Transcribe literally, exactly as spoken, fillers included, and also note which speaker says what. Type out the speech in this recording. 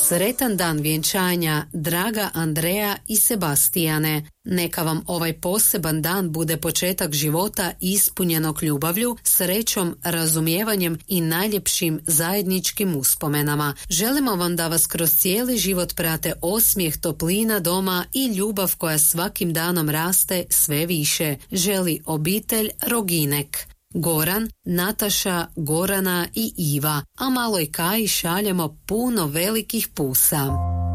Speaker 1: Sretan dan vjenčanja, draga Andreja i Sebastijane. Neka vam ovaj poseban dan bude početak života ispunjenog ljubavlju, srećom, razumijevanjem i najljepšim zajedničkim uspomenama. Želimo vam da vas kroz cijeli život prate osmijeh, toplina doma i ljubav koja svakim danom raste sve više. Želi obitelj Roginek. Goran, Nataša, Gorana i Iva, a maloj Kaji šaljemo puno velikih pusa.